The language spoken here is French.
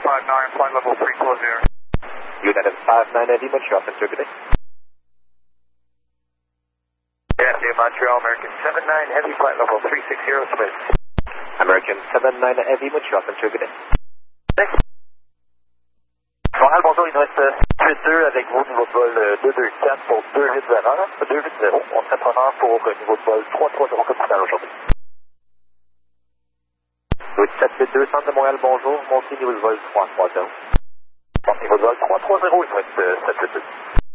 59, flight level 340. United 59 Heavy, Montreal, Center, good day. Yeah, New Montreal, American 79, heavy flight level 360, Smith. American 79 Heavy, Montreal, Center, good day. Montréal, bonjour, il nous reste 82 avec vous, niveau de vol 224 pour 280. On serait preneur pour niveau de vol 330 comme signal aujourd'hui. 722, centre de Montréal, bonjour, montez niveau de vol 330. Niveau de vol 330, il nous reste 722.